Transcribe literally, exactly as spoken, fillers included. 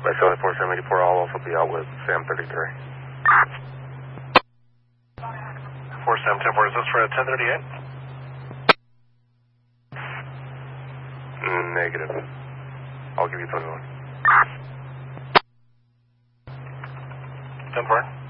By Charlie four seven eighty-four, I'll also be out with Sam thirty-three. four seven ten four, is this for ten thirty-eight? Negative. I'll give you twenty-one. ten four.